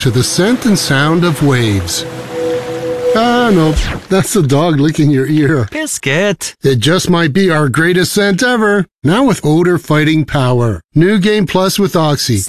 to the scent and sound of waves. Ah, no, that's the dog licking your ear. Biscuit. It just might be our greatest scent ever. Now with odor fighting power. New Game Plus with Oxy.